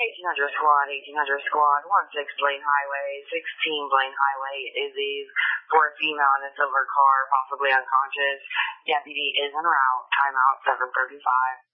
1800 squad, 1800 squad, 16 Blaine Highway, 16 Blaine Highway, Izzy's, for a female in a silver car, possibly unconscious. Deputy is en route, timeout 7:35.